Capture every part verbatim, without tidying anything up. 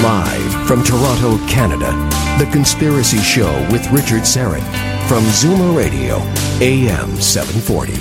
Live from Toronto, Canada, The Conspiracy Show with Richard Syrett from Zoomer Radio, A M seven forty.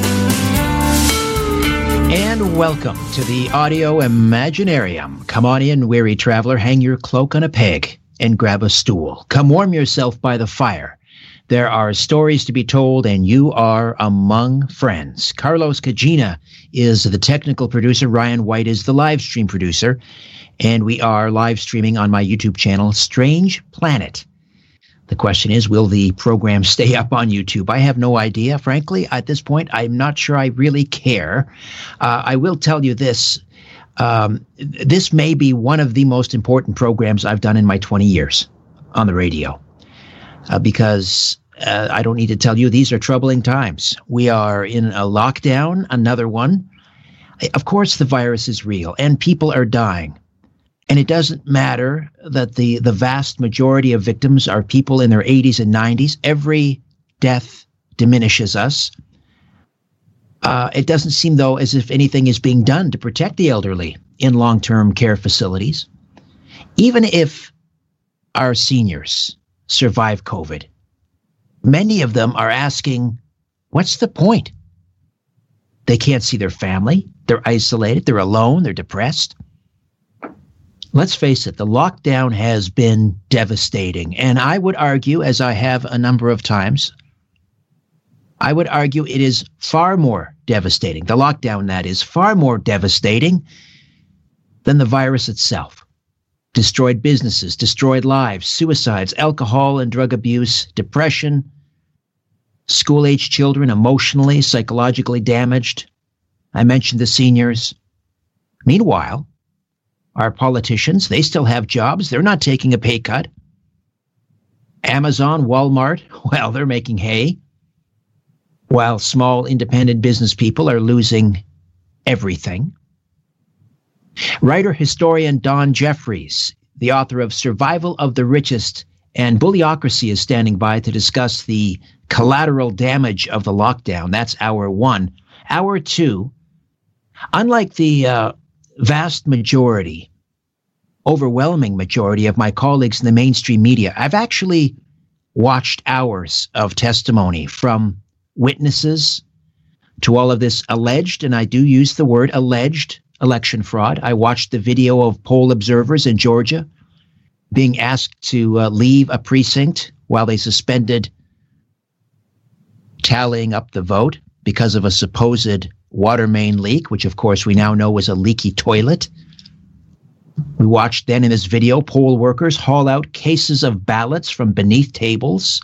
And welcome to the Audio Imaginarium. Come on in, weary traveler, hang your cloak on a peg and grab a stool. Come warm yourself by the fire. There are stories to be told, and you are among friends. Carlos Cagina is the technical producer. Ryan White is the live stream producer. And we are live streaming on my YouTube channel, Strange Planet. The question is, will the program stay up on YouTube? I have no idea. Frankly, at this point, I'm not sure I really care. Uh, I will tell you this. Um, this may be one of the most important programs I've done in my twenty years on the radio. Uh, because uh, I don't need to tell you, these are troubling times. We are in a lockdown, another one. Of course, the virus is real and people are dying. And it doesn't matter that the, the vast majority of victims are people in their eighties and nineties. Every death diminishes us. Uh, it doesn't seem, though, as if anything is being done to protect the elderly in long-term care facilities. Even if our seniors survive COVID, many of them are asking, what's the point? They can't see their family. They're isolated. They're alone. They're depressed. Let's face it, the lockdown has been devastating. And I would argue, as I have a number of times, I would argue it is far more devastating. The lockdown, that is, far more devastating than the virus itself. Destroyed businesses, destroyed lives, suicides, alcohol and drug abuse, depression, school-age children emotionally, psychologically damaged. I mentioned the seniors. Meanwhile, our politicians, they still have jobs. They're not taking a pay cut. Amazon, Walmart, well, they're making hay. While small independent business people are losing everything. Writer-historian Don Jeffries, the author of Survival of the Richest and Bullyocracy, is standing by to discuss the collateral damage of the lockdown. That's hour one. Hour two, unlike the uh, vast majority, overwhelming majority of my colleagues in the mainstream media, I've actually watched hours of testimony from witnesses to all of this alleged, and I do use the word alleged, election fraud. I watched the video of poll observers in Georgia being asked to uh, leave a precinct while they suspended tallying up the vote because of a supposed water main leak, which of course we now know was a leaky toilet. We watched then in this video poll workers haul out cases of ballots from beneath tables.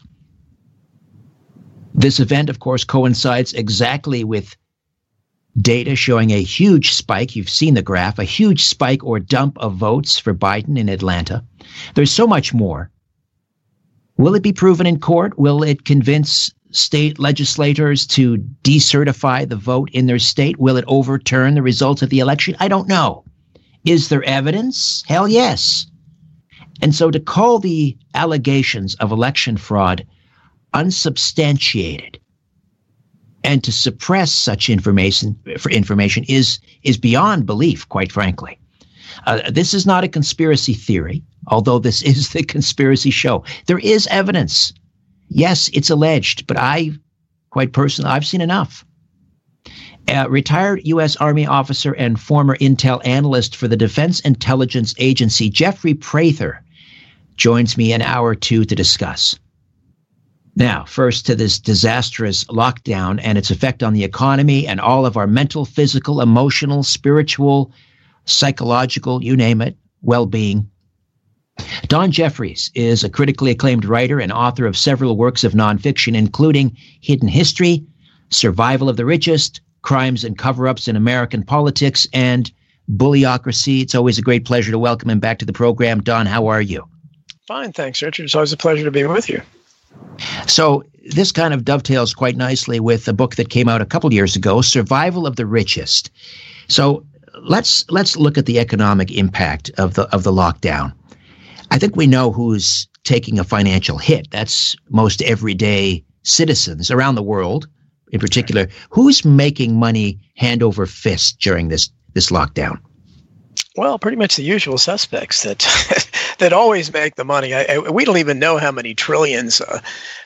This event, of course, coincides exactly with data showing a huge spike. You've seen the graph, a huge spike or dump of votes for Biden in Atlanta. There's so much more. Will it be proven in court? Will it convince state legislators to decertify the vote in their state? Will it overturn the results of the election? I don't know. Is there evidence? Hell yes. And so to call the allegations of election fraud unsubstantiated and to suppress such information for information is is beyond belief, quite frankly. Uh, this is not a conspiracy theory, although this is the Conspiracy Show. There is evidence. Yes, it's alleged, but I, quite personally, I've seen enough. Uh, retired U S Army officer and former intel analyst for the Defense Intelligence Agency, Jeffrey Prather, joins me in hour two to discuss. Now, first to this disastrous lockdown and its effect on the economy and all of our mental, physical, emotional, spiritual, psychological, you name it, well-being. Don Jeffries is a critically acclaimed writer and author of several works of nonfiction, including Hidden History, Survival of the Richest, Crimes and Cover-Ups in American Politics, and Bullyocracy. It's always a great pleasure to welcome him back to the program. Don, how are you? Fine, thanks, Richard. It's always a pleasure to be with you. So this kind of dovetails quite nicely with a book that came out a couple years ago, Survival of the Richest. So let's let's look at the economic impact of the of the lockdown. I think we know who's taking a financial hit. That's most everyday citizens around the world, in particular. Who's making money hand over fist during this this lockdown? Well, pretty much the usual suspects that that always make the money. I, I, we don't even know how many trillions uh,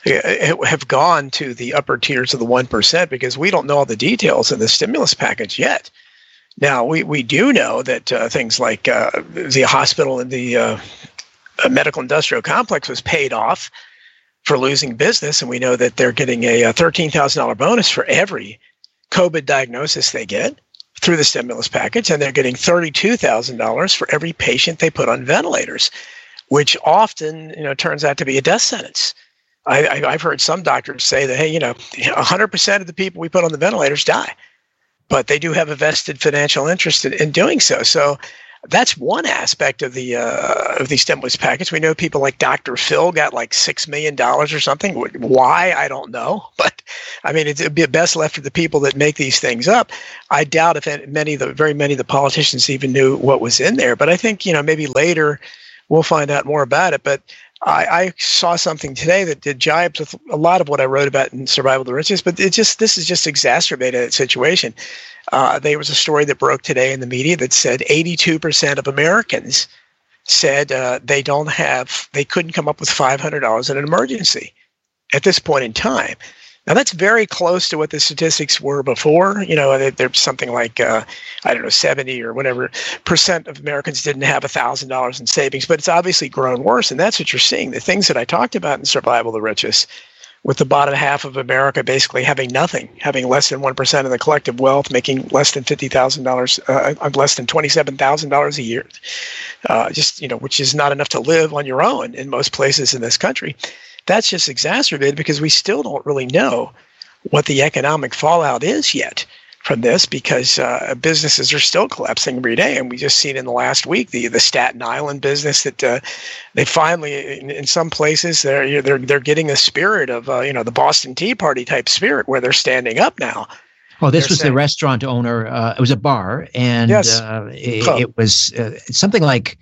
have gone to the upper tiers of the one percent because we don't know all the details in the stimulus package yet. Now, we, we do know that uh, things like uh, the hospital and the uh, medical industrial complex was paid off for losing business, and we know that they're getting a, a thirteen thousand dollars bonus for every COVID diagnosis they get through the stimulus package, and they're getting thirty-two thousand dollars for every patient they put on ventilators, which often, you know, turns out to be a death sentence. I, I, I've heard some doctors say that, hey, you know, one hundred percent of the people we put on the ventilators die, but they do have a vested financial interest in, in doing so. So that's one aspect of the uh, of the stimulus package. We know people like Doctor Phil got like six million dollars or something. Why? I don't know. But I mean, it'd be best left to the people that make these things up. I doubt if any, many of the very many of the politicians even knew what was in there. But I think, you know, maybe later we'll find out more about it. But I, I saw something today that did jibes with a lot of what I wrote about in Survival of the Richest. But it just this is just exacerbated that situation. Uh, there was a story that broke today in the media that said eighty-two percent of Americans said uh, they don't have, they couldn't come up with five hundred dollars in an emergency at this point in time. Now, that's very close to what the statistics were before. You know, there's something like, uh, I don't know, seventy or whatever percent of Americans didn't have one thousand dollars in savings, but it's obviously grown worse. And that's what you're seeing. The things that I talked about in Survival of the Richest, with the bottom half of America basically having nothing, having less than one percent of the collective wealth, making less than fifty thousand dollars, uh, less than twenty-seven thousand dollars a year, uh, just, you know, which is not enough to live on your own in most places in this country. That's just exacerbated because we still don't really know what the economic fallout is yet from this, because uh, businesses are still collapsing every day. And we just seen in the last week the the Staten Island business that uh, they finally, in, in some places, they're they're they're getting the spirit of uh, you know the Boston Tea Party type spirit where they're standing up now. Well, this they're was saying, the restaurant owner. Uh, it was a bar, and yes, uh, it, it was uh, something like,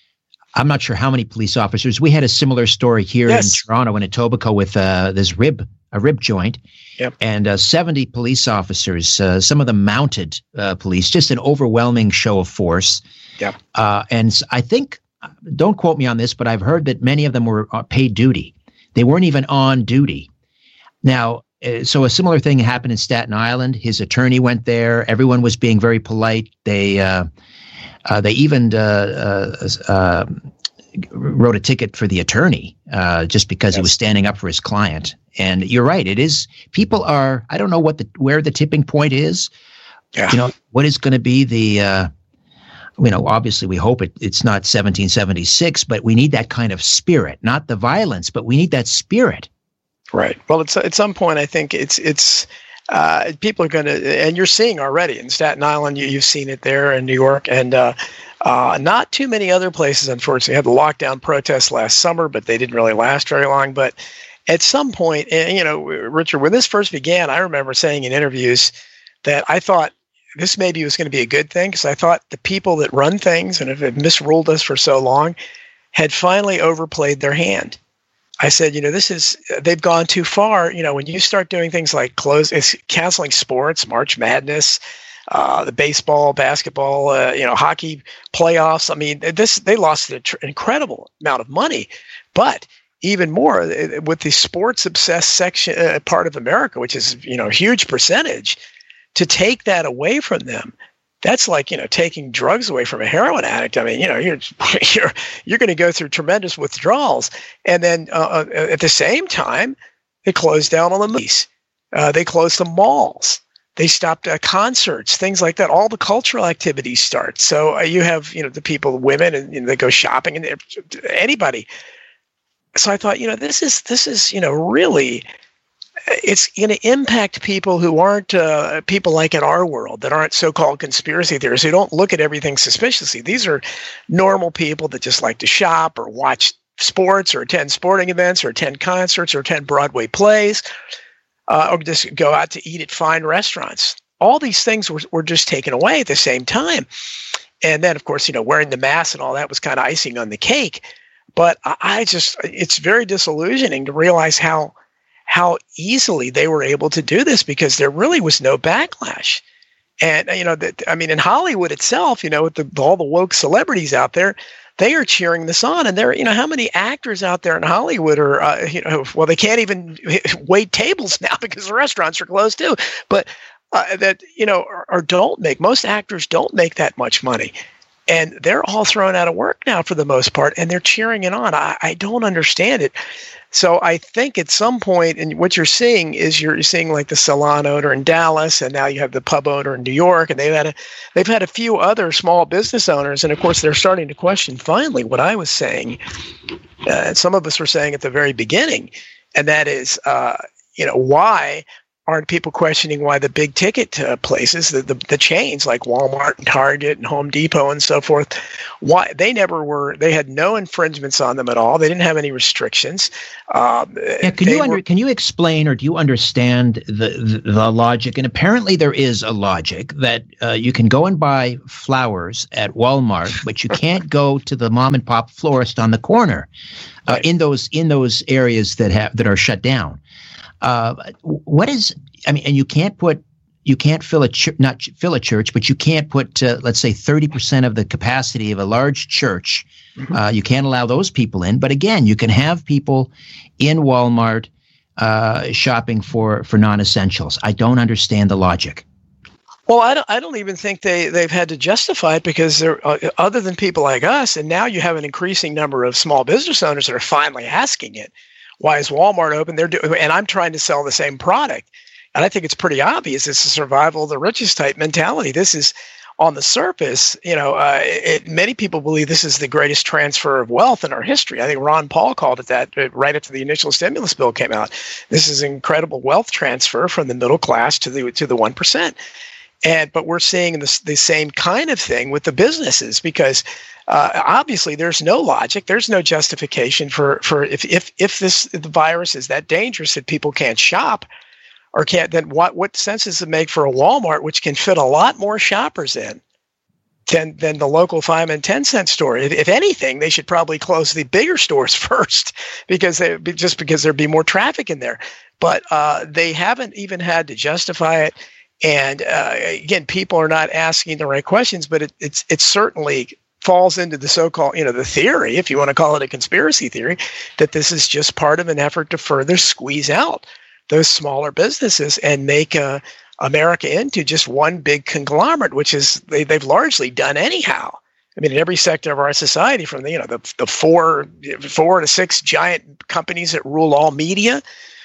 I'm not sure how many police officers. We had a similar story here yes. in Toronto in Etobicoke with uh, this rib, a rib joint, yep. and uh, seventy police officers, uh, some of them mounted uh, police, just an overwhelming show of force. Yep. Uh, and I think, don't quote me on this, but I've heard that many of them were paid duty. They weren't even on duty. Now, uh, so a similar thing happened in Staten Island. His attorney went there. Everyone was being very polite. They uh, Uh, they even uh, uh, uh, wrote a ticket for the attorney uh, just because yes. he was standing up for his client. And you're right. It is. People are. I don't know what the where the tipping point is. Yeah. You know, what is going to be the. Uh, you know, obviously, we hope it, it's not seventeen seventy-six, but we need that kind of spirit, not the violence, but we need that spirit. Right. Well, it's at some point. I think it's it's. Uh, people are going to, and you're seeing already in Staten Island, you, you've seen it there in New York, and uh, uh, not too many other places, unfortunately. Had the lockdown protests last summer, but they didn't really last very long. But at some point, and, you know, Richard, when this first began, I remember saying in interviews that I thought this maybe was going to be a good thing, because I thought the people that run things and have misruled us for so long had finally overplayed their hand. I said, you know, this is, they've gone too far. You know, when you start doing things like close, it's canceling sports, March Madness, uh, the baseball, basketball, uh, you know, hockey playoffs. I mean, this, they lost an tr- incredible amount of money. But even more with the sports obsessed section, uh, part of America, which is, you know, a huge percentage, to take that away from them. That's like, you know, taking drugs away from a heroin addict. I mean, you know, you're you're you're going to go through tremendous withdrawals, and then uh, at the same time, they closed down on the movies. Uh, they closed the malls. They stopped uh, concerts, things like that. All the cultural activities start. So uh, you have, you know, the people, women, and you know, they go shopping, and anybody. So I thought, you know, this is this is you know really. It's going to impact people who aren't uh, people like in our world, that aren't so-called conspiracy theorists, who don't look at everything suspiciously. These are normal people that just like to shop or watch sports or attend sporting events or attend concerts or attend Broadway plays uh, or just go out to eat at fine restaurants. All these things were, were just taken away at the same time. And then, of course, you know, wearing the mask and all that was kind of icing on the cake. But I, I just, it's very disillusioning to realize how how easily they were able to do this, because there really was no backlash. And, you know, that I mean, in Hollywood itself, you know, with the, all the woke celebrities out there, they are cheering this on. And there, you know, how many actors out there in Hollywood are, uh, you know, well, they can't even wait tables now because the restaurants are closed too. But uh, that, you know, or, or don't make, most actors don't make that much money. And they're all thrown out of work now for the most part, and they're cheering it on. I, I don't understand it. So I think at some point, and what you're seeing is you're seeing like the salon owner in Dallas, and now you have the pub owner in New York, and they've had a, they've had a few other small business owners, and of course they're starting to question finally what I was saying, uh, and some of us were saying at the very beginning, and that is, uh, you know, why aren't people questioning why the big ticket uh, places, the, the the chains like Walmart and Target and Home Depot and so forth, why they never were, they had no infringements on them at all. They didn't have any restrictions. Um, yeah, can you under, were, can you explain, or do you understand the, the, the logic? And apparently there is a logic that uh, you can go and buy flowers at Walmart, but you can't go to the mom and pop florist on the corner uh, right. in those in those areas that have that are shut down. Uh, what is, I mean, and you can't put, you can't fill a, ch- not ch- fill a church, but you can't put, uh, let's say thirty percent of the capacity of a large church. Mm-hmm. Uh, you can't allow those people in. But again, you can have people in Walmart uh, shopping for, for non-essentials. I don't understand the logic. Well, I don't, I don't even think they, they've had to justify it because they're, uh, other than people like us, and now you have an increasing number of small business owners that are finally asking it. Why is Walmart open? They're doing, and I'm trying to sell the same product. And I think it's pretty obvious. It's a survival of the richest type mentality. This is on the surface, you know, uh, it, many people believe this is the greatest transfer of wealth in our history. I think Ron Paul called it that right after the initial stimulus bill came out. This is incredible wealth transfer from the middle class to the to the one percent. And but we're seeing this, the same kind of thing with the businesses because uh, obviously there's no logic, there's no justification for for if if if this if the virus is that dangerous that people can't shop or can't, then what what sense does it make for a Walmart which can fit a lot more shoppers in than than the local five and ten cent store? If, if anything, they should probably close the bigger stores first because they just because there'd be more traffic in there. But uh, they haven't even had to justify it. And uh, again, people are not asking the right questions, but it, it's it certainly falls into the so-called, you know, the theory, if you want to call it a conspiracy theory, that this is just part of an effort to further squeeze out those smaller businesses and make uh, America into just one big conglomerate, which is they, they've largely done anyhow. I mean, in every sector of our society, from the you know the the four four to six giant companies that rule all media,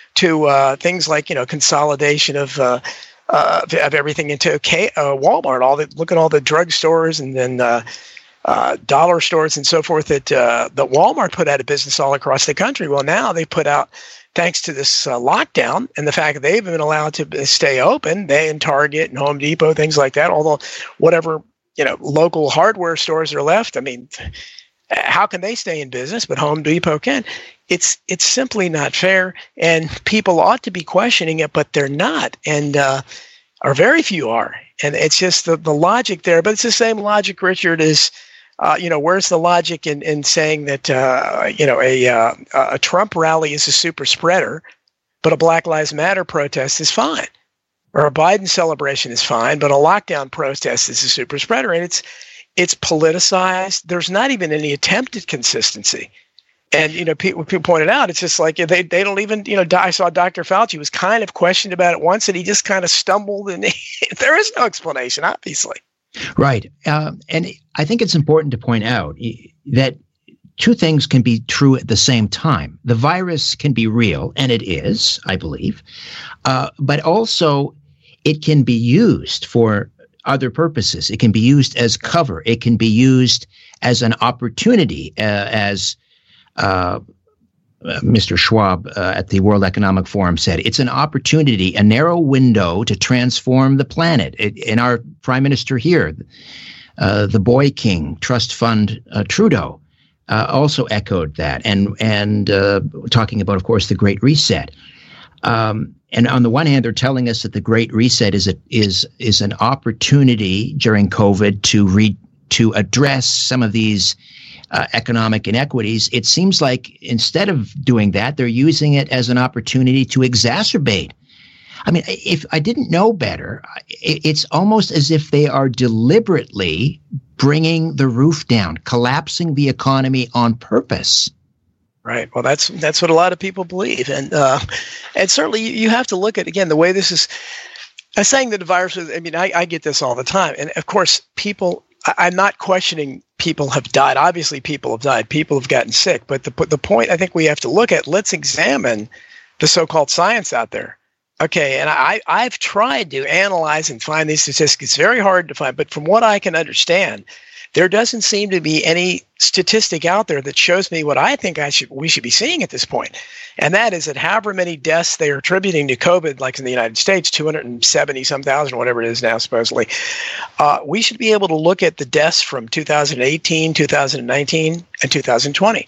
to uh, things like you know consolidation of. Uh, Uh, of everything into K, uh, Walmart. All the look at all the drugstores and then uh, uh, dollar stores and so forth that uh, that Walmart put out of business all across the country. Well, now they put out, thanks to this uh, lockdown and the fact that they've been allowed to stay open, they and Target and Home Depot, things like that. Although whatever you know local hardware stores are left, I mean, how can they stay in business? But Home Depot can. It's it's simply not fair, and people ought to be questioning it, but they're not, and uh, or very few are. And it's just the, the logic there. But it's the same logic, Richard, is, uh, you know, where's the logic in, in saying that, uh, you know, a uh, a Trump rally is a super spreader, but a Black Lives Matter protest is fine, or a Biden celebration is fine, but a lockdown protest is a super spreader, and it's it's politicized. There's not even any attempt at consistency. And, you know, people, people pointed out, it's just like they they don't even, you know, I saw Doctor Fauci was kind of questioned about it once and he just kind of stumbled and he, there is no explanation, obviously. Right. Uh, and I think it's important to point out that two things can be true at the same time. The virus can be real, and it is, I believe, uh, but also it can be used for other purposes. It can be used as cover. It can be used as an opportunity, uh, as Uh, uh, Mister Schwab uh, at the World Economic Forum said, it's an opportunity, a narrow window to transform the planet. It, and our prime minister here, uh, the boy king, trust fund uh, Trudeau, uh, also echoed that. And and uh, talking about, of course, the Great Reset. Um, and on the one hand, they're telling us that the Great Reset is a, is is an opportunity during COVID to re, to address some of these Uh, economic inequities. It seems like instead of doing that, they're using it as an opportunity to exacerbate I mean, if I didn't know better, it's almost as if they are deliberately bringing the roof down, collapsing the economy on purpose. Right. Well, that's that's what a lot of people believe, and uh, and certainly you have to look at, again, the way this is. I'm saying that the virus is, I mean, I, I get this all the time, and of course, people. I, I'm not questioning people have died. Obviously, people have died. People have gotten sick. But the the point I think we have to look at. Let's examine the so-called science out there. Okay, and I I've tried to analyze and find these statistics. It's very hard to find, but from what I can understand, there doesn't seem to be any statistic out there that shows me what I think I should we should be seeing at this point. And that is that however many deaths they are attributing to COVID, like in the United States, two hundred seventy some thousand, whatever it is now, supposedly, uh, we should be able to look at the deaths from two thousand eighteen, two thousand nineteen, and two thousand twenty.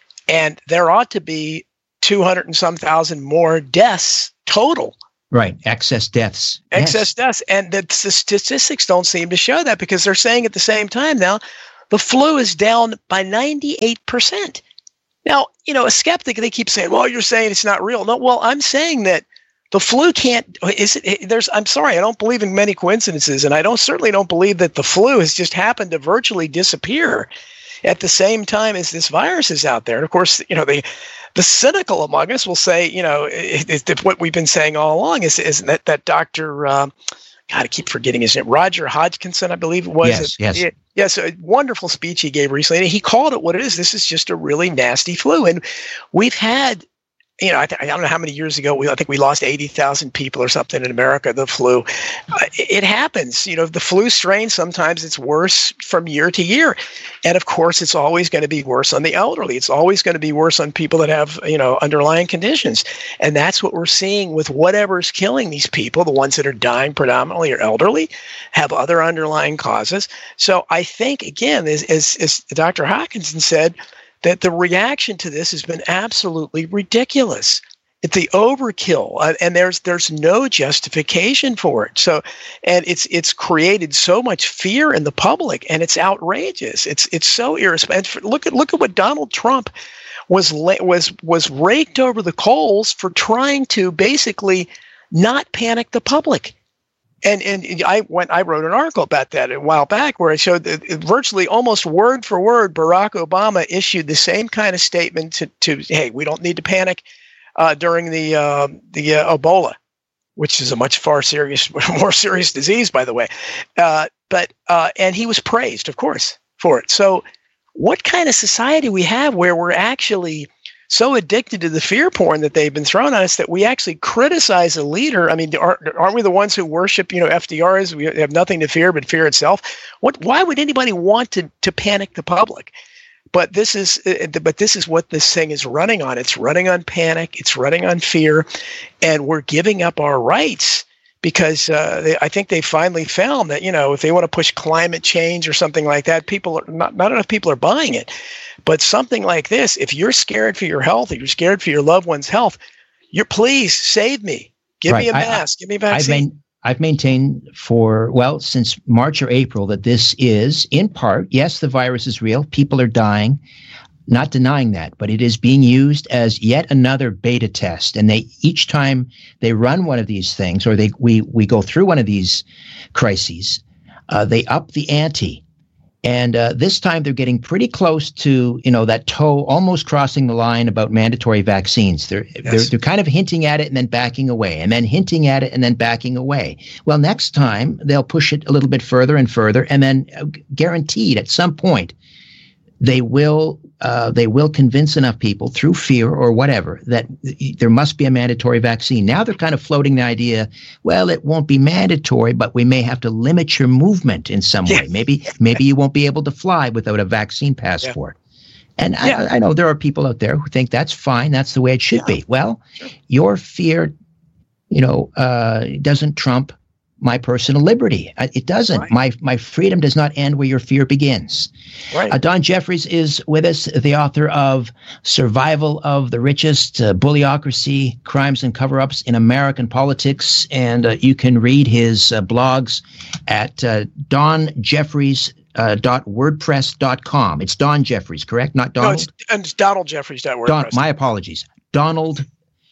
And there ought to be two hundred and some thousand more deaths total. Right. Excess deaths. Excess yes. deaths. And the, the statistics don't seem to show that, because they're saying at the same time now, the flu is down by ninety-eight percent. Now, you know, a skeptic, they keep saying, well, you're saying it's not real. No, well, I'm saying that the flu can't, is it, there's, I'm sorry, I don't believe in many coincidences. And I don't certainly don't believe that the flu has just happened to virtually disappear at the same time as this virus is out there. And of course, you know, the the cynical among us will say, you know, it, it, it, what we've been saying all along is, is that that Doctor Uh, God, I keep forgetting his name, Roger Hodgkinson, I believe it was. Yes, yes. It, yes, a wonderful speech he gave recently. And he called it what it is. This is just a really nasty flu. And we've had, you know, I, th- I don't know how many years ago, we, I think we lost eighty thousand people or something in America, the flu. Uh, it, it happens. You know, the flu strain, sometimes it's worse from year to year. And of course, it's always going to be worse on the elderly. It's always going to be worse on people that have, you know, underlying conditions. And that's what we're seeing with whatever's killing these people. The ones that are dying predominantly are elderly, have other underlying causes. So I think, again, as, as, as Doctor Hodgkinson said, that the reaction to this has been absolutely ridiculous. It's the overkill, uh, and there's there's no justification for it. So, and it's it's created so much fear in the public, and it's outrageous. It's it's so irresponsible. Look at look at what Donald Trump was was was raked over the coals for trying to basically not panic the public. And and I went. I wrote an article about that a while back, where I showed that virtually almost word for word, Barack Obama issued the same kind of statement to, to hey, we don't need to panic uh, during the uh, the uh, Ebola, which is a much far serious, more serious disease, by the way. Uh, but uh, and he was praised, of course, for it. So, what kind of society we have where we're actually so addicted to the fear porn that they've been throwing on us that we actually criticize a leader? I mean, aren't, aren't we the ones who worship, you know, F D R is, we have nothing to fear but fear itself? What? Why would anybody want to to panic the public? But this is, uh, but this is what this thing is running on. It's running on panic. It's running on fear, and we're giving up our rights because uh, they, I think they finally found that, you know, if they want to push climate change or something like that, people are not not enough people are buying it. But something like this, if you're scared for your health, if you're scared for your loved one's health, you're please save me. Give right. me a mask. I, Give me a vaccine. I've, main, I've maintained for, well, since March or April that this is, in part, yes, the virus is real. People are dying. Not denying that, but it is being used as yet another beta test. And they each time they run one of these things, or they we we go through one of these crises, uh, they up the ante. And uh, this time they're getting pretty close to, you know, that toe almost crossing the line about mandatory vaccines. They're, yes. they're they're kind of hinting at it and then backing away, and then hinting at it and then backing away. Well, next time they'll push it a little bit further and further, and then uh, guaranteed at some point they will uh, they will convince enough people through fear or whatever that there must be a mandatory vaccine. Now they're kind of floating the idea, well, it won't be mandatory, but we may have to limit your movement in some way. Maybe maybe you won't be able to fly without a vaccine passport. Yeah. And yeah. I, I know there are people out there who think that's fine. That's the way it should yeah. be. Well, sure. Your fear, you know, uh, doesn't trump my personal liberty. It doesn't. Right. My my freedom does not end where your fear begins. Right. Uh, Don Jeffries is with us, the author of Survival of the Richest, uh, Bullyocracy, Crimes and Cover-Ups in American Politics. And uh, you can read his uh, blogs at uh, don jeffries dot wordpress dot com. It's Don Jeffries, correct? Not Donald? No, it's, it's donald jeffries dot wordpress. Don, my apologies. Donald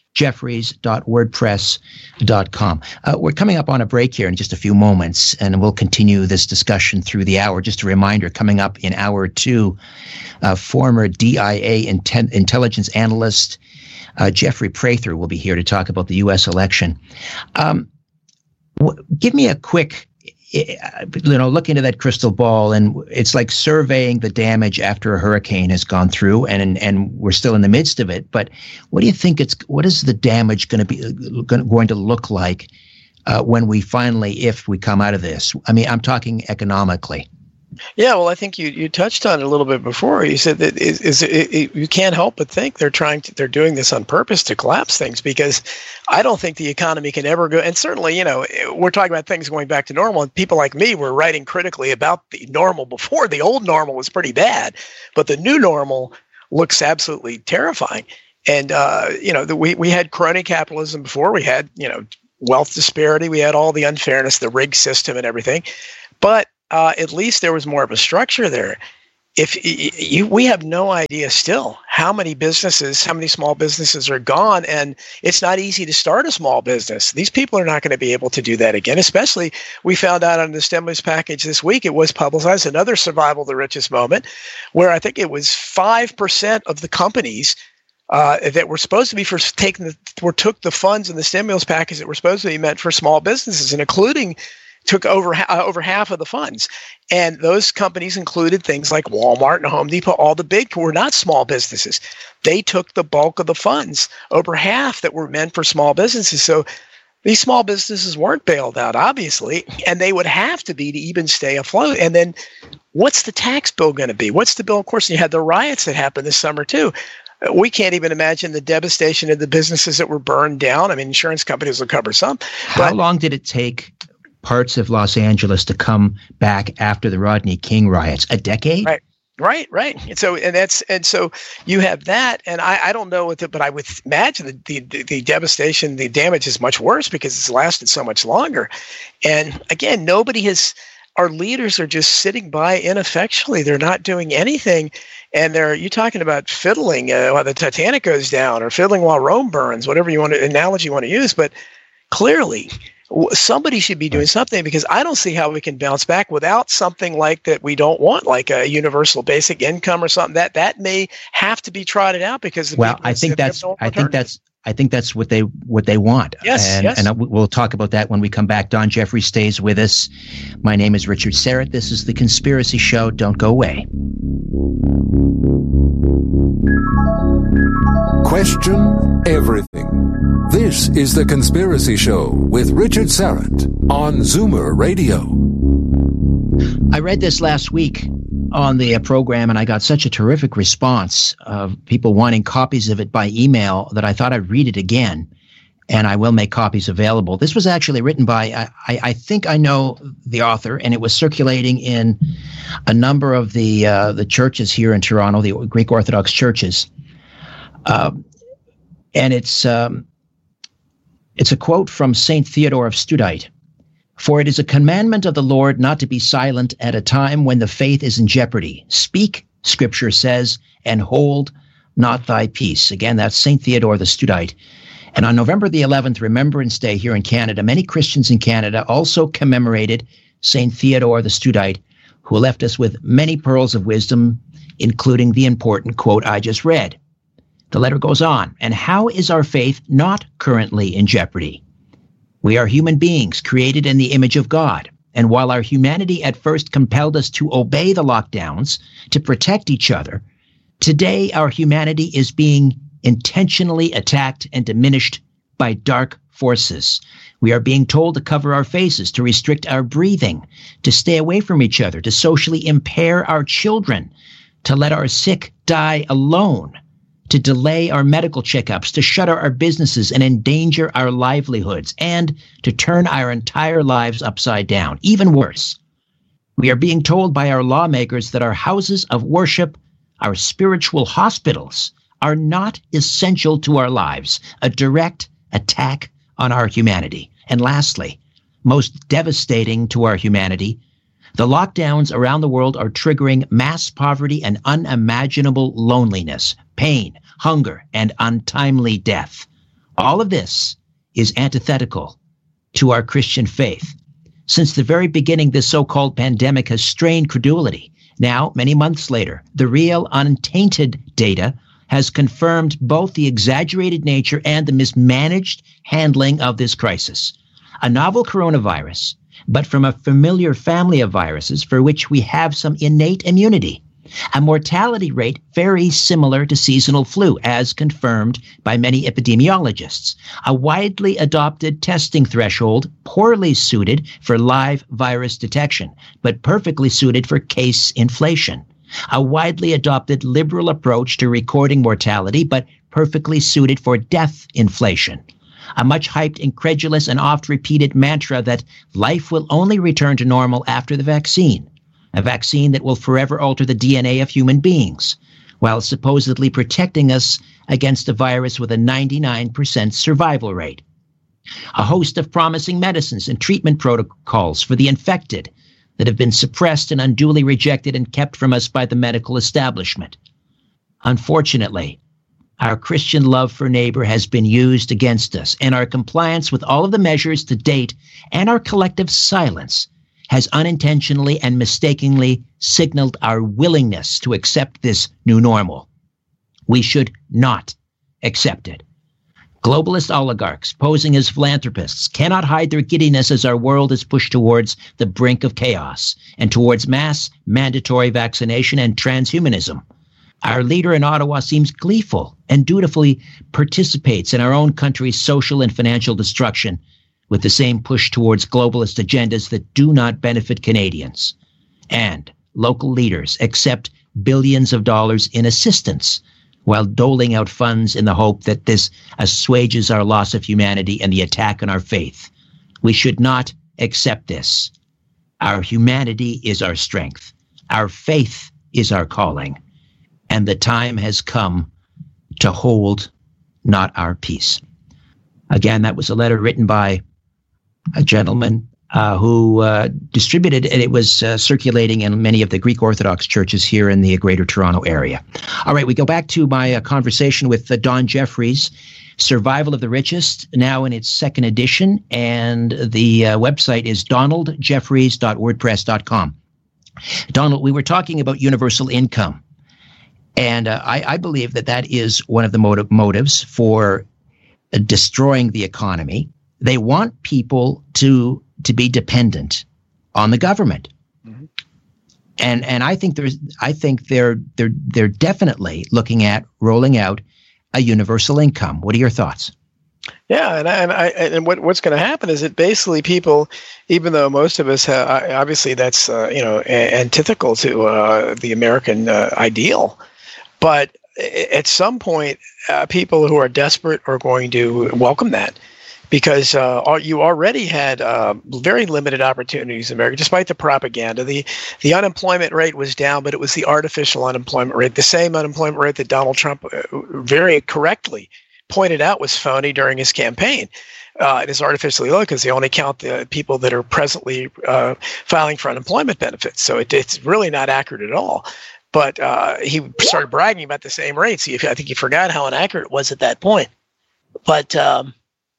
jeffries dot wordpress dot com. Uh, we're coming up on a break here in just a few moments, and we'll continue this discussion through the hour. Just a reminder, coming up in hour two, uh, former D I A inten- intelligence analyst uh, Jeffrey Prather will be here to talk about the U S election. Um, w- give me a quick, you know, look into that crystal ball, and it's like surveying the damage after a hurricane has gone through, and and we're still in the midst of it. But what do you think it's? What is the damage going to be going to look like uh, when we finally, if we come out of this? I mean, I'm talking economically. Yeah, well, I think you, you touched on it a little bit before. You said that is, is it, it, you can't help but think they're trying to, they're doing this on purpose to collapse things, because I don't think the economy can ever go. And certainly, you know, we're talking about things going back to normal, and people like me were writing critically about the normal before. The old normal was pretty bad, but the new normal looks absolutely terrifying. And uh, you know, the, we we had crony capitalism before. We had, you know, wealth disparity. We had all the unfairness, the rigged system, and everything. But Uh, at least there was more of a structure there. If you, we have no idea still how many businesses, how many small businesses are gone, and it's not easy to start a small business. These people are not going to be able to do that again. Especially, we found out on the stimulus package this week, it was publicized, another survival of the richest moment, where I think it was five percent of the companies uh, that were supposed to be for taking the, or took the funds in the stimulus package that were supposed to be meant for small businesses, and including took over uh, over half of the funds. And those companies included things like Walmart and Home Depot, all the big were not small businesses. They took the bulk of the funds, over half that were meant for small businesses. So these small businesses weren't bailed out, obviously, and they would have to be to even stay afloat. And then what's the tax bill going to be? What's the bill? Of course, you had the riots that happened this summer too. We can't even imagine the devastation of the businesses that were burned down. I mean, insurance companies will cover some. How but, long did it take parts of Los Angeles to come back after the Rodney King riots? A decade? Right, right, right. And so, and that's, and so you have that, and I, I don't know what, the, but I would imagine the, the the devastation, the damage is much worse because it's lasted so much longer. And again, nobody has. Our leaders are just sitting by ineffectually. They're not doing anything, and they're you talking about fiddling uh, while the Titanic goes down, or fiddling while Rome burns, whatever you want to analogy you want to use, but clearly somebody should be doing something, because I don't see how we can bounce back without something like that we don't want, like a universal basic income or something. That that may have to be trotted out, because the well, I think that's no I think that's I think that's what they what they want. Yes, and, yes. and we'll talk about that when we come back. Don Jeffrey stays with us. My name is Richard Syrett. This is The Conspiracy Show. Don't go away. Question everything. This is The Conspiracy Show with Richard Syrett on Zoomer Radio. I read this last week on the uh, program, and I got such a terrific response of people wanting copies of it by email that I thought I'd read it again, and I will make copies available. This was actually written by, I, I, I think I know the author, and it was circulating in a number of the uh, the churches here in Toronto, the Greek Orthodox churches. Uh, and it's um, it's a quote from Saint Theodore of Studite. For it is a commandment of the Lord not to be silent at a time when the faith is in jeopardy. Speak, Scripture says, and hold not thy peace. Again, that's Saint Theodore the Studite. And on November the eleventh, Remembrance Day here in Canada, many Christians in Canada also commemorated Saint Theodore the Studite, who left us with many pearls of wisdom, including the important quote I just read. The letter goes on, and how is our faith not currently in jeopardy? We are human beings created in the image of God. And while our humanity at first compelled us to obey the lockdowns to protect each other, today our humanity is being intentionally attacked and diminished by dark forces. We are being told to cover our faces, to restrict our breathing, to stay away from each other, to socially impair our children, to let our sick die alone, to delay our medical checkups, to shutter our businesses and endanger our livelihoods, and to turn our entire lives upside down. Even worse, we are being told by our lawmakers that our houses of worship, our spiritual hospitals, are not essential to our lives, a direct attack on our humanity. And lastly, most devastating to our humanity, the lockdowns around the world are triggering mass poverty and unimaginable loneliness, pain, hunger, and untimely death. All of this is antithetical to our Christian faith. Since the very beginning, this so-called pandemic has strained credulity. Now, many months later, the real, untainted data has confirmed both the exaggerated nature and the mismanaged handling of this crisis. A novel coronavirus, but from a familiar family of viruses for which we have some innate immunity. A mortality rate very similar to seasonal flu, as confirmed by many epidemiologists. A widely adopted testing threshold, poorly suited for live virus detection, but perfectly suited for case inflation. A widely adopted liberal approach to recording mortality, but perfectly suited for death inflation. A much hyped, incredulous, and oft-repeated mantra that life will only return to normal after the vaccine. A vaccine that will forever alter the D N A of human beings, while supposedly protecting us against a virus with a ninety-nine percent survival rate. A host of promising medicines and treatment protocols for the infected that have been suppressed and unduly rejected and kept from us by the medical establishment. Unfortunately, our Christian love for neighbor has been used against us, and our compliance with all of the measures to date and our collective silence has unintentionally and mistakenly signaled our willingness to accept this new normal. We should not accept it. Globalist oligarchs posing as philanthropists cannot hide their giddiness as our world is pushed towards the brink of chaos and towards mass mandatory vaccination and transhumanism. Our leader in Ottawa seems gleeful and dutifully participates in our own country's social and financial destruction with the same push towards globalist agendas that do not benefit Canadians. And local leaders accept billions of dollars in assistance while doling out funds in the hope that this assuages our loss of humanity and the attack on our faith. We should not accept this. Our humanity is our strength. Our faith is our calling. And the time has come to hold not our peace. Again, that was a letter written by a gentleman uh, who uh, distributed, and it was uh, circulating in many of the Greek Orthodox churches here in the Greater Toronto area. All right, we go back to my uh, conversation with uh, Don Jeffries, Survival of the Richest, now in its second edition, and the uh, website is donald jeffries dot wordpress dot com. Donald, we were talking about universal income, and uh, I, I believe that that is one of the motive, motives for uh, destroying the economy. They want people to to be dependent on the government, mm-hmm. and and I think there's I think they're they're they're definitely looking at rolling out a universal income. What are your thoughts? Yeah, and I, and I and what what's going to happen is that basically people, even though most of us have, obviously that's uh, you know antithetical to uh, the American uh, ideal, but at some point, uh, people who are desperate are going to welcome that. Because uh, you already had uh, very limited opportunities in America, despite the propaganda. The the unemployment rate was down, but it was the artificial unemployment rate, the same unemployment rate that Donald Trump very correctly pointed out was phony during his campaign. Uh, it is artificially low because they only count the people that are presently uh, filing for unemployment benefits. So it, it's really not accurate at all. But uh, he started bragging about the same rates. I think he forgot how inaccurate it was at that point. But um,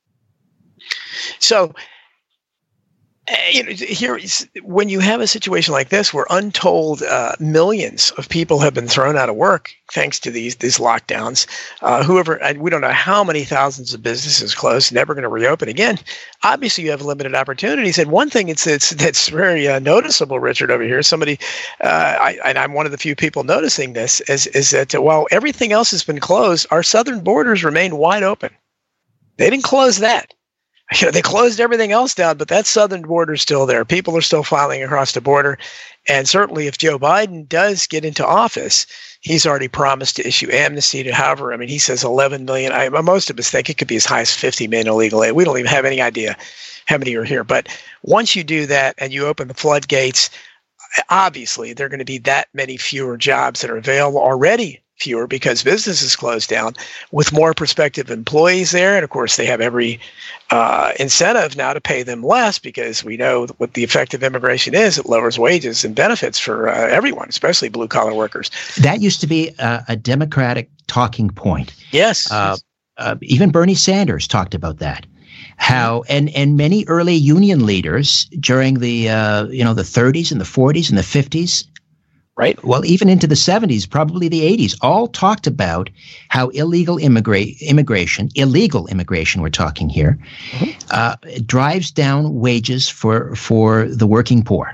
So, you know, here, when you have a situation like this, where untold uh, millions of people have been thrown out of work thanks to these these lockdowns, uh, whoever, we don't know how many thousands of businesses closed, never going to reopen again. Obviously, you have limited opportunities. And one thing it's, it's that's very uh, noticeable, Richard, over here, somebody, uh, I, and I'm one of the few people noticing this, is is that uh, while everything else has been closed, our southern borders remain wide open. They didn't close that. You know, they closed everything else down, but that southern border is still there. People are still filing across the border. And certainly if Joe Biden does get into office, he's already promised to issue amnesty to however, I mean, he says eleven million. I, most of us think it could be as high as fifty million illegal aid. We don't even have any idea how many are here. But once you do that and you open the floodgates, obviously there are going to be that many fewer jobs that are available, already fewer because businesses closed down, with more prospective employees there. And of course, they have every uh, incentive now to pay them less because we know what the effect of immigration is. It lowers wages and benefits for uh, everyone, especially blue-collar workers. That used to be a, a Democratic talking point. Yes. Uh, uh, even Bernie Sanders talked about that. How and and many early union leaders during the uh, you know the thirties and the forties and the fifties, right? Well, even into the seventies, probably the eighties, all talked about how illegal immigrate immigration, illegal immigration, we're talking here, mm-hmm. uh, drives down wages for for the working poor.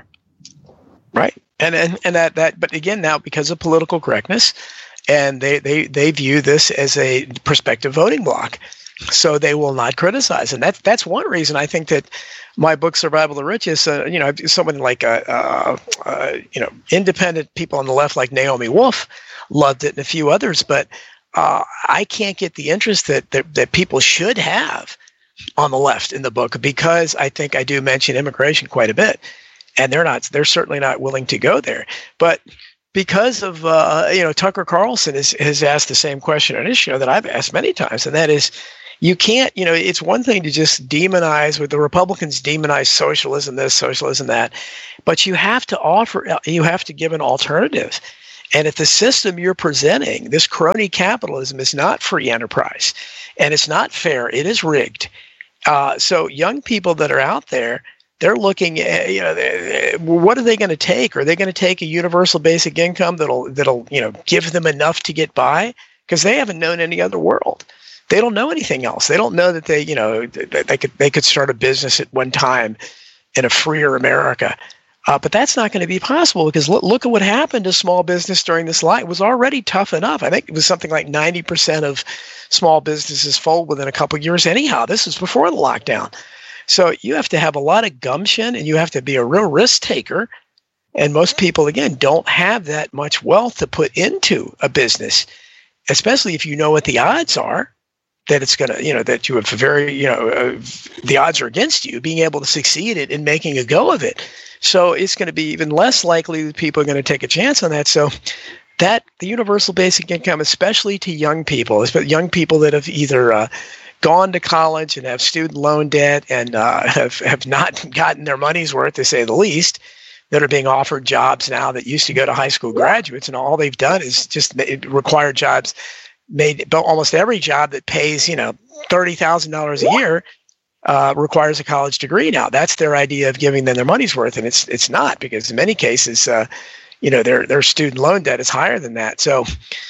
Right, and and and that that, but again, now because of political correctness, and they they they view this as a prospective voting bloc. So they will not criticize, and that's that's one reason I think that my book "Survival of the Richest," uh, you know, someone like uh, uh, uh, you know, independent people on the left like Naomi Wolf loved it, and a few others, but uh, I can't get the interest that, that that people should have on the left in the book, because I think I do mention immigration quite a bit, and they're not they're certainly not willing to go there, but. Because of, uh, you know, Tucker Carlson has, has asked the same question on his show that I've asked many times, and that is, you can't, you know, it's one thing to just demonize, with the Republicans demonize socialism, this, socialism, that, but you have to offer, you have to give an alternative. And if the system you're presenting, this crony capitalism, is not free enterprise, and it's not fair, it is rigged. Uh, so young people that are out there, they're looking at, you know, what are they going to take? Are they going to take a universal basic income that'll, that'll, you know, give them enough to get by? Because they haven't known any other world. They don't know anything else. They don't know that they, you know, they could, they could start a business at one time in a freer America. Uh, but that's not going to be possible, because look, look at what happened to small business during this line. It was already tough enough. I think it was something like ninety percent of small businesses fold within a couple of years anyhow. This was before the lockdown. So you have to have a lot of gumption, and you have to be a real risk taker. And most people, again, don't have that much wealth to put into a business, especially if you know what the odds are that it's going to, you know, that you have very, you know, uh, the odds are against you being able to succeed in, in making a go of it. So it's going to be even less likely that people are going to take a chance on that. So that the universal basic income, especially to young people, especially young people that have either uh, gone to college and have student loan debt and uh, have, have not gotten their money's worth, to say the least, that are being offered jobs now that used to go to high school graduates, and all they've done is just require jobs, made almost every job that pays, you know, thirty thousand dollars a year uh, requires a college degree now. That's their idea of giving them their money's worth, and it's it's not, because in many cases, uh, you know, their their student loan debt is higher than that. So,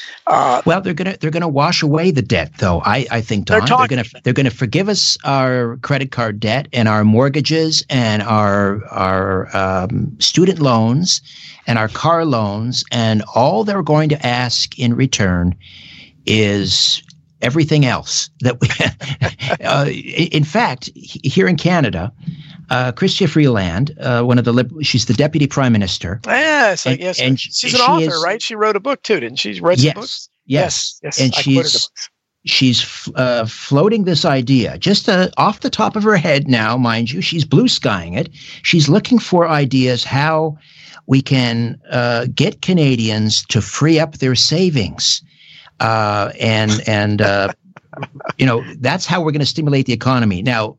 uh, well, they're gonna they're gonna wash away the debt, though. I I think, Don, they're, they're gonna they're gonna forgive us our credit card debt and our mortgages and our our um, student loans and our car loans, and all they're going to ask in return is everything else that we. uh, in fact, here in Canada, Uh, Chrystia Freeland, uh, one of the lib- she's the deputy prime minister. Yes, and, yes. And she's she an author, is, right? She wrote a book too, didn't she? She read yes, some books. Yes, yes, yes. And I she's she's uh, floating this idea just uh, off the top of her head now, mind you. She's blue skying it. She's looking for ideas how we can uh, get Canadians to free up their savings, uh, and and uh, you know, that's how we're going to stimulate the economy. Now,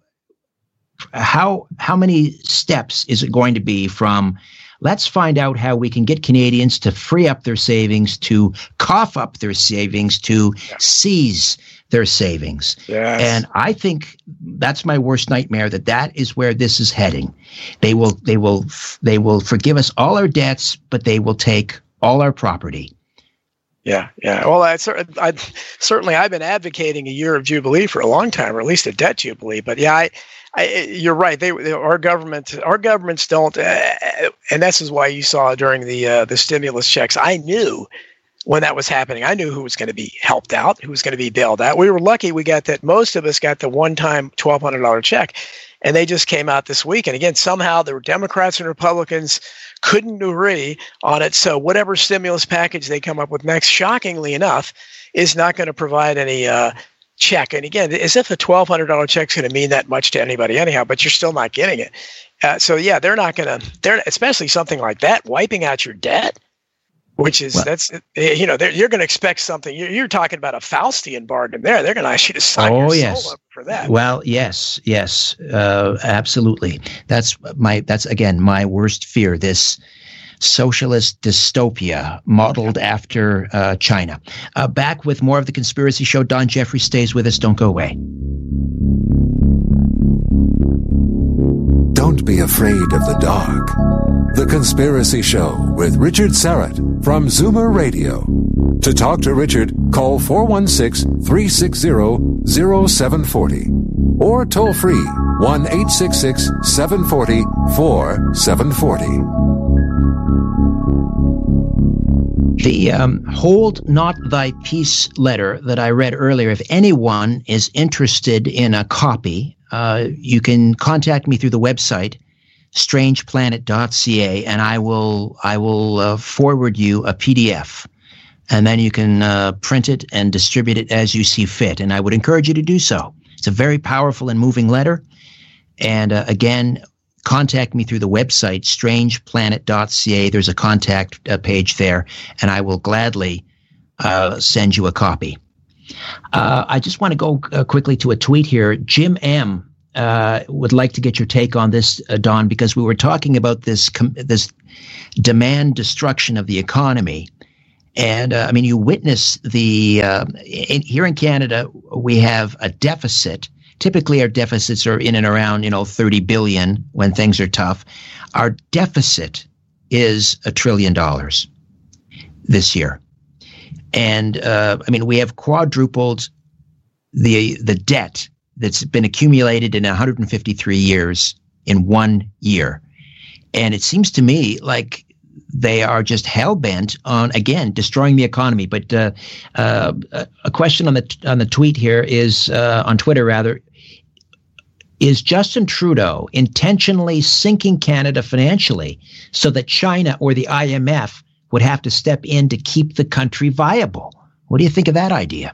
How how many steps is it going to be from, let's find out how we can get Canadians to free up their savings, to cough up their savings, to yeah. seize their savings? Yes. And I think that's my worst nightmare, that that is where this is heading. They will they will they will forgive us all our debts, but they will take all our property. Yeah, yeah. Well, I, I certainly I've been advocating a year of Jubilee for a long time, or at least a debt Jubilee. But yeah, I. I, you're right. They, they, our government, our governments don't, uh, and this is why you saw during the uh, the stimulus checks. I knew when that was happening. I knew who was going to be helped out, who was going to be bailed out. We were lucky. We got that. Most of us got the one-time twelve hundred dollars check, and they just came out this week. And again, somehow the Democrats and Republicans couldn't agree on it. So whatever stimulus package they come up with next, shockingly enough, is not going to provide any. Uh, check. And again, as if a twelve hundred dollars check is going to mean that much to anybody anyhow, but you're still not getting it. Uh, so yeah, they're not going to, they're especially something like that, wiping out your debt, which is, well, that's, you know, you're going to expect something. You're, you're talking about a Faustian bargain there. They're going to ask you to sign oh, your yes. soul up for that. Well, yes, yes, uh, absolutely. That's my, that's again, my worst fear. This, socialist dystopia modeled after uh, China. Uh, back with more of The Conspiracy Show. Don Jeffries stays with us. Don't go away. Don't be afraid of the dark. The Conspiracy Show with Richard Syrett from Zoomer Radio. To talk to Richard, call four one six, three six zero, zero seven four zero or toll free one eight six six, seven four zero, four seven four zero. The um, Hold Not Thy Peace letter that I read earlier, if anyone is interested in a copy, uh, you can contact me through the website, strange planet dot c a, and I will I will uh, forward you a P D F. And then you can uh, print it and distribute it as you see fit. And I would encourage you to do so. It's a very powerful and moving letter. And uh, again, contact me through the website, strange planet dot c a. There's a contact uh, page there, and I will gladly uh, send you a copy. Uh, I just want to go uh, quickly to a tweet here. Jim M. Uh, would like to get your take on this, uh, Don, because we were talking about this com- this demand destruction of the economy. And, uh, I mean, you witness the uh, in, here in Canada, we have a deficit. Typically, our deficits are in and around, you know, thirty billion when things are tough. Our deficit is a trillion dollars this year. And, uh, I mean, we have quadrupled the the debt that's been accumulated in one hundred fifty-three years in one year. And it seems to me like they are just hell-bent on, again, destroying the economy. But uh, uh, a question on the on the tweet here is, uh, on Twitter rather, is Justin Trudeau intentionally sinking Canada financially so that China or the I M F would have to step in to keep the country viable? What do you think of that idea?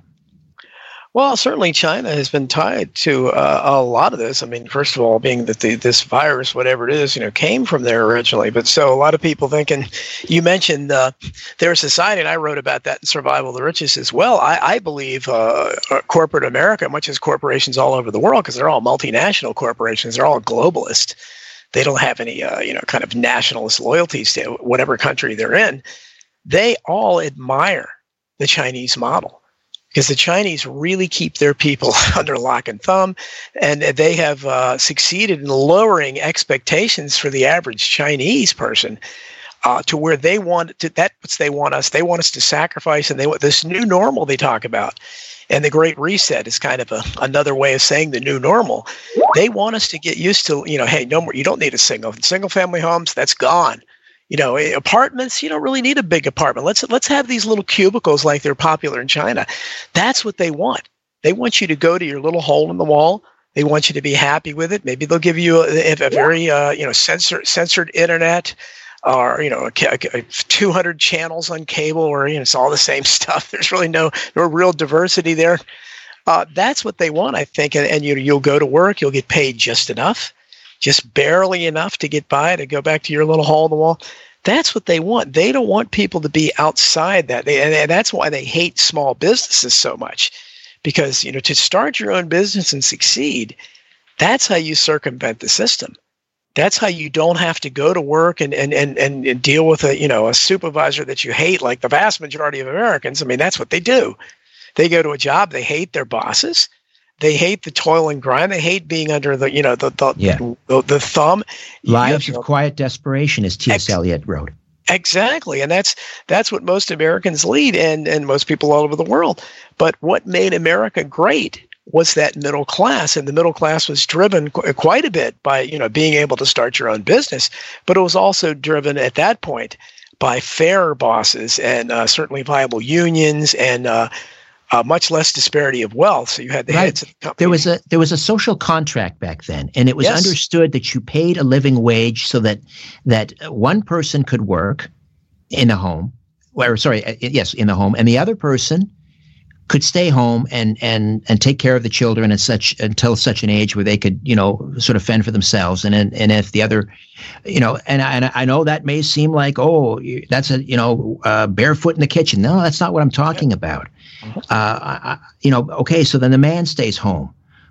Well, certainly China has been tied to uh, a lot of this. I mean, first of all, being that the, this virus, whatever it is, you know, came from there originally. But so a lot of people thinking, you mentioned uh, their society, and I wrote about that in Survival of the Richest as well. I, I believe uh, corporate America, much as corporations all over the world, because they're all multinational corporations, they're all globalist. They don't have any, uh, you know, kind of nationalist loyalties to whatever country they're in. They all admire the Chinese model, because the Chinese really keep their people under lock and thumb, and they have uh, succeeded in lowering expectations for the average Chinese person uh, to where they want to. That's what they want us. They want us to sacrifice, and they want this new normal they talk about. And the Great Reset is kind of a, another way of saying the new normal. They want us to get used to, you know, hey, no more. You don't need a single single family homes. That's gone. You know, apartments, you don't really need a big apartment. Let's let's have these little cubicles like they're popular in China. That's what they want. They want you to go to your little hole in the wall. They want you to be happy with it. Maybe they'll give you a, a very, uh, you know, censored, censored internet, or, you know, two hundred channels on cable, or, you know, it's all the same stuff. There's really no, no real diversity there. Uh, that's what they want, I think. And, and you, you'll go to work. You'll get paid just enough. Just barely enough to get by, to go back to your little hole in the wall. That's what they want. They don't want people to be outside that. They, and that's why they hate small businesses so much. Because, you know, to start your own business and succeed, that's how you circumvent the system. That's how you don't have to go to work and, and, and, and deal with a, you know, a supervisor that you hate, like the vast majority of Americans. I mean, that's what they do. They go to a job, they hate their bosses. They hate the toil and grind. They hate being under the, you know, the the, yeah. the, the thumb. Lives you know, of quiet desperation, as T S. Ex- Eliot wrote. Exactly, and that's that's what most Americans lead, and and most people all over the world. But what made America great was that middle class, and the middle class was driven qu- quite a bit by, you know, being able to start your own business. But it was also driven at that point by fairer bosses, and uh, certainly viable unions, and uh, Uh, much less disparity of wealth. So you had the right. heads of the company. There was a there was a social contract back then, and it was yes. understood that you paid a living wage so that that one person could work in the home, or sorry, yes, in the home, and the other person could stay home and and and take care of the children at such until such an age where they could, you know, sort of fend for themselves. And and, and if the other, you know, and I, and I know that may seem like, oh, that's a, you know, uh, barefoot in the kitchen. No, that's not what I'm talking yeah. about. Uh, I, you know, okay, so then the man stays home.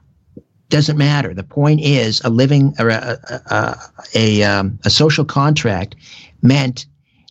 Doesn't matter. The point is, a living or a a, a, a, um, a social contract meant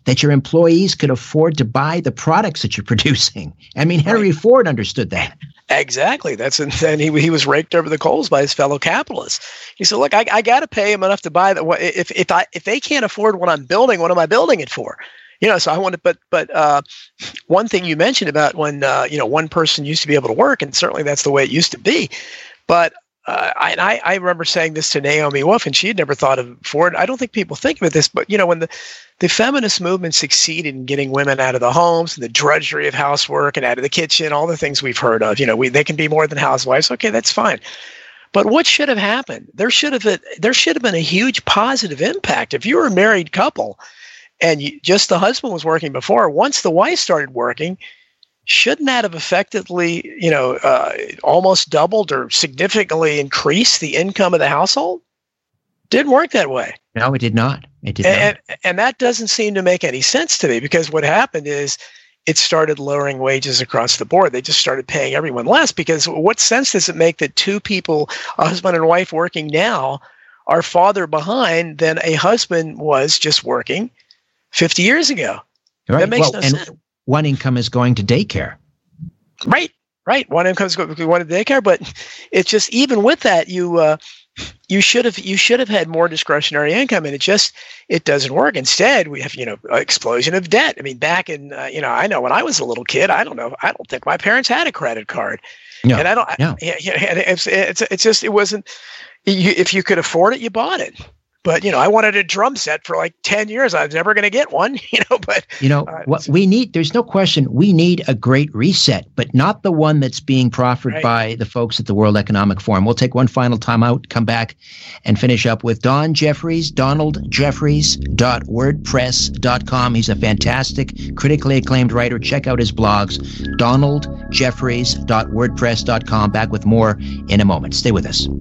that your employees could afford to buy the products that you're producing. I mean, Henry right. Ford understood that. Exactly. That's and he he was raked over the coals by his fellow capitalists. He said, "Look, I, I got to pay them enough to buy that. If if I if they can't afford what I'm building, what am I building it for?" You know. So I wanted, but but uh, one thing you mentioned about when uh, you know one person used to be able to work, and certainly that's the way it used to be. But uh, I I remember saying this to Naomi Wolf, and she had never thought of Ford. I don't think people think of this, but you know when the The feminist movement succeeded in getting women out of the homes and the drudgery of housework and out of the kitchen, all the things we've heard of. You know, we they can be more than housewives. Okay, that's fine. But what should have happened? There should have been, there should have been a huge positive impact. If you were a married couple and you, just the husband was working before, once the wife started working, shouldn't that have effectively, you know, uh, almost doubled or significantly increased the income of the household? Didn't work that way. No, it did not. It did and, not. And that doesn't seem to make any sense to me, because what happened is it started lowering wages across the board. They just started paying everyone less, because what sense does it make that two people, a husband and wife working now, are farther behind than a husband was just working fifty years ago? Right. That makes well, no and sense. One income is going to daycare. Right, right. One income is going to one to daycare, but it's just, even with that, you uh, you should have you should have had more discretionary income, and it just it doesn't work. Instead, we have you know an explosion of debt. I mean, back in uh, you know I know when I was a little kid, I don't know, I don't think my parents had a credit card, no, and I don't. No. I, yeah, it's, it's it's just it wasn't. You, if you could afford it, you bought it. But, you know, I wanted a drum set for like ten years. I was never going to get one, you know, but. You know, uh, what we need, there's no question, we need a great reset, but not the one that's being proffered right. by the folks at the World Economic Forum. We'll take one final time out, come back and finish up with Don Jeffries, donald jeffries dot wordpress dot com. He's a fantastic, critically acclaimed writer. Check out his blogs, donald jeffries dot wordpress dot com. Back with more in a moment. Stay with us.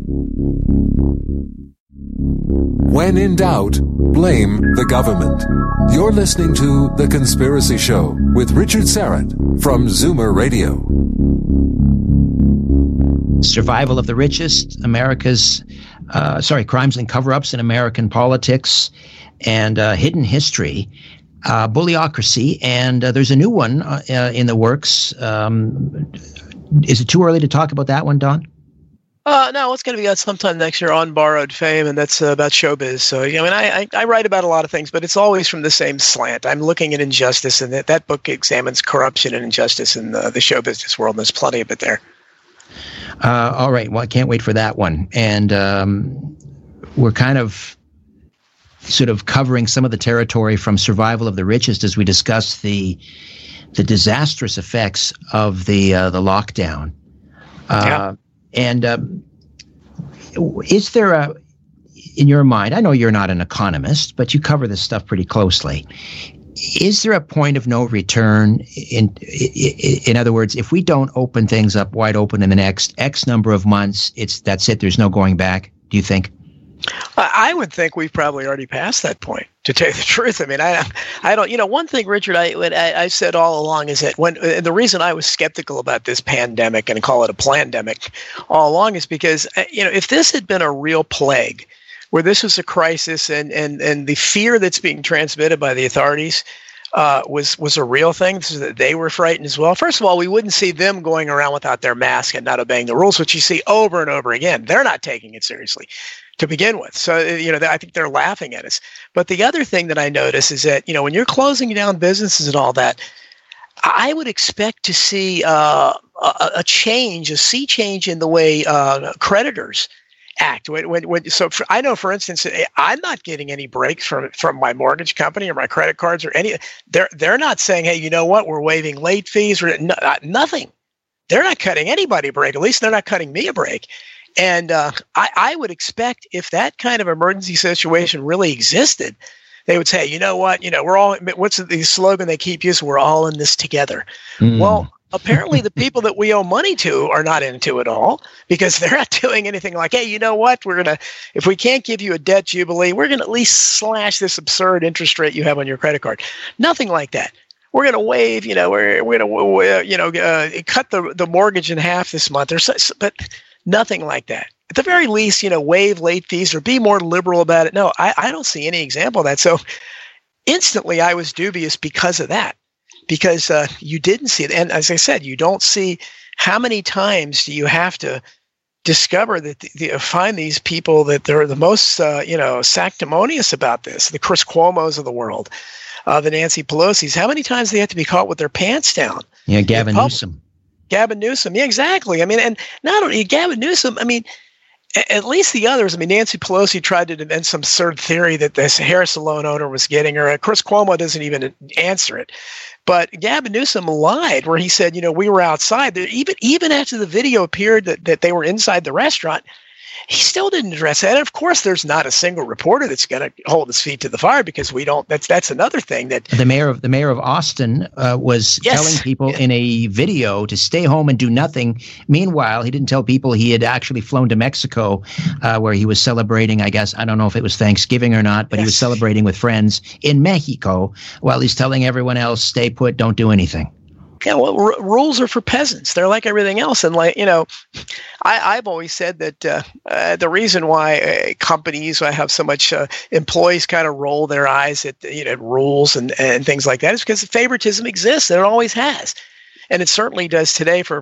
When in doubt, blame the government. You're listening to The Conspiracy Show with Richard Syrett from Zoomer Radio. Survival of the richest, America's, uh, sorry, crimes and cover-ups in American politics, and uh, hidden history, uh, bullyocracy, and uh, there's a new one uh, uh, in the works. Um, is it too early to talk about that one, Don? Uh, no, it's going to be out sometime next year, On Borrowed Fame, and that's uh, about showbiz. So, you know, I mean, I, I, I write about a lot of things, but it's always from the same slant. I'm looking at injustice, and that, that book examines corruption and injustice in the, the show business world, and there's plenty of it there. Uh, all right. Well, I can't wait for that one. And um, we're kind of sort of covering some of the territory from Survival of the Richest as we discuss the the disastrous effects of the uh, the lockdown. Uh, yeah. And um, is there a, in your mind, I know you're not an economist, but you cover this stuff pretty closely. Is there a point of no return? In, in, in other words, if we don't open things up wide open in the next X number of months, it's that's it. There's no going back. Do you think? I would think we've probably already passed that point, to tell you the truth. I mean, I, I don't, you know, one thing, Richard, I, I, I said all along is that when, and the reason I was skeptical about this pandemic and call it a plandemic all along is because, you know, if this had been a real plague, where this was a crisis and, and, and the fear that's being transmitted by the authorities uh, was, was a real thing, so that they were frightened as well. First of all, we wouldn't see them going around without their mask and not obeying the rules, which you see over and over again. They're not taking it seriously to begin with. So, you know, I think they're laughing at us. But the other thing that I notice is that, you know, when you're closing down businesses and all that, I would expect to see uh, a, a change, a sea change in the way uh, creditors act. When, when, when, so for, I know, for instance, I'm not getting any breaks from from my mortgage company or my credit cards or any. They're they're not saying, hey, you know what, we're waiving late fees or no, nothing. They're not cutting anybody a break. At least they're not cutting me a break. And uh, I, I would expect if that kind of emergency situation really existed, they would say, you know what, you know, we're all, what's the slogan they keep using? We're all in this together. Mm. Well, apparently the people that we owe money to are not into it all, because they're not doing anything like, hey, you know what, we're going to, if we can't give you a debt jubilee, we're going to at least slash this absurd interest rate you have on your credit card. Nothing like that. We're going to waive, you know, we're, we're going to, you know, uh, cut the, the mortgage in half this month or so, but nothing like that. At the very least, you know, waive late fees or be more liberal about it. No, I, I don't see any example of that. So instantly I was dubious because of that, because uh, you didn't see it. And as I said, you don't see how many times do you have to discover that the, the, find these people that they're the most, uh, you know, sanctimonious about this, the Chris Cuomos of the world, uh, the Nancy Pelosi's. How many times do they have to be caught with their pants down? Yeah, Gavin Newsom. Gavin Newsom. Yeah, exactly. I mean, and not only Gavin Newsom, I mean, at least the others. I mean, Nancy Pelosi tried to invent some absurd theory that this hair salon owner was getting her. Chris Cuomo doesn't even answer it. But Gavin Newsom lied where he said, you know, we were outside. Even even after the video appeared that, that they were inside the restaurant, he still didn't address that. And of course, there's not a single reporter that's going to hold his feet to the fire because we don't. That's that's another thing that the mayor of the mayor of Austin uh, was yes. telling people yeah. in a video to stay home and do nothing. Meanwhile, he didn't tell people he had actually flown to Mexico, uh, where he was celebrating. I guess I don't know if it was Thanksgiving or not, but yes. he was celebrating with friends in Mexico while he's telling everyone else, "Stay put, don't do anything." Yeah, well, r- rules are for peasants. They're like everything else. And like, you know, I, I've always said that uh, uh, the reason why uh, companies have so much uh, employees kind of roll their eyes at, you know, rules and, and things like that is because favoritism exists and it always has. And it certainly does today for